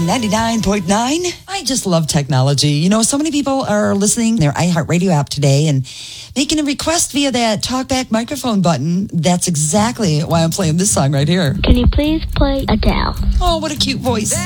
99.9. I just love technology. You know, so many people are listening their iHeartRadio app today and making a request via that talkback microphone button. That's exactly why I'm playing this song right here. Can you please play Adele? Oh, what a cute voice.